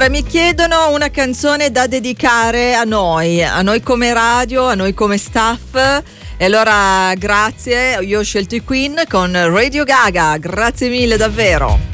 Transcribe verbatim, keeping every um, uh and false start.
Allora, mi chiedono una canzone da dedicare a noi, a noi come radio, a noi come staff. E allora grazie, io ho scelto i Queen con Radio Gaga, grazie mille davvero.